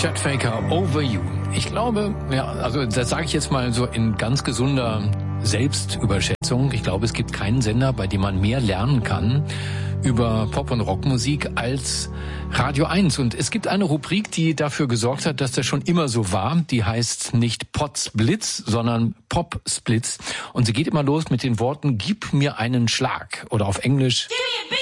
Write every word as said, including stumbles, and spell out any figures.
Chet Faker, Over You. Ich glaube, ja, also das sage ich jetzt mal so in ganz gesunder Selbstüberschätzung. Ich glaube, es gibt keinen Sender, bei dem man mehr lernen kann über Pop- und Rockmusik als Radio eins. Und es gibt eine Rubrik, die dafür gesorgt hat, dass das schon immer so war. Die heißt nicht Potsblitz, sondern Popsplitz. Und sie geht immer los mit den Worten, gib mir einen Schlag. Oder auf Englisch,